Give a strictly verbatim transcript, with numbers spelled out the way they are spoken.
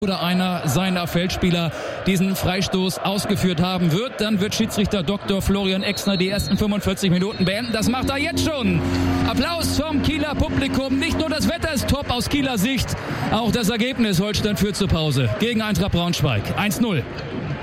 oder einer seiner Feldspieler diesen Freistoß ausgeführt haben wird, dann wird Schiedsrichter Doktor Florian Exner die ersten fünfundvierzig Minuten beenden. Das macht er jetzt schon. Applaus vom Kieler Publikum. Nicht nur das Wetter ist top aus Kieler Sicht, auch das Ergebnis. Holstein führt zur Pause gegen Eintracht Braunschweig. eins null.